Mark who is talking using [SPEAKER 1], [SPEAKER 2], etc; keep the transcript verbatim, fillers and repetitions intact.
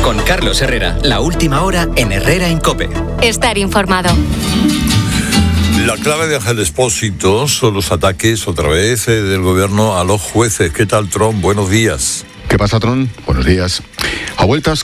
[SPEAKER 1] Con Carlos Herrera, la última hora en Herrera en COPE.
[SPEAKER 2] Estar informado.
[SPEAKER 3] La clave de Ángel Expósito son los ataques, otra vez, eh, del gobierno a los jueces. ¿Qué tal, Tron? Buenos días.
[SPEAKER 4] ¿Qué pasa, Tron? Buenos días. A vueltas